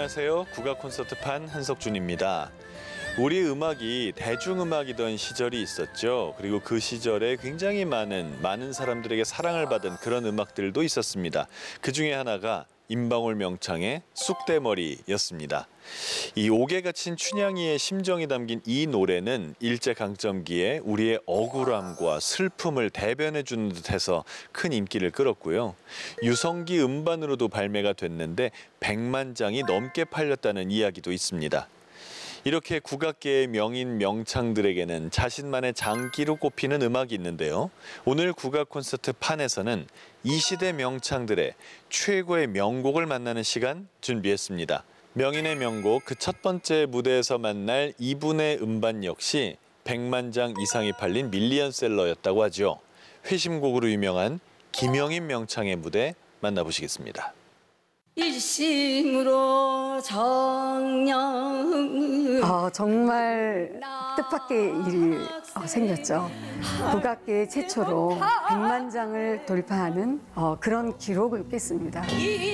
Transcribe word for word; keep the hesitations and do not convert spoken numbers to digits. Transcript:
안녕하세요. 국악 콘서트판 한석준입니다. 우리 음악이 대중음악이던 시절이 있었죠. 그리고 그 시절에 굉장히 많은 많은 사람들에게 사랑을 받은 그런 음악들도 있었습니다. 그 중에 하나가 임방울 명창의 쑥대머리였습니다. 이 옥에 갇힌 춘향이의 심정이 담긴 이 노래는 일제강점기에 우리의 억울함과 슬픔을 대변해 주는 듯해서 큰 인기를 끌었고요. 유성기 음반으로도 발매가 됐는데 백만 장이 넘게 팔렸다는 이야기도 있습니다. 이렇게 국악계의 명인 명창들에게는 자신만의 장기로 꼽히는 음악이 있는데요. 오늘 국악 콘서트 판에서는 이 시대 명창들의 최고의 명곡을 만나는 시간 준비했습니다. 명인의 명곡 그 첫 번째 무대에서 만날 이분의 음반 역시 백만 장 이상이 팔린 밀리언셀러였다고 하죠. 회심곡으로 유명한 김영인 명창의 무대 만나보시겠습니다. 일심으로 정령 어, 정말 뜻밖의 일이 어, 생겼죠. 국악계 최초로 백만 장을 돌파하는 어, 그런 기록을 깼습니다.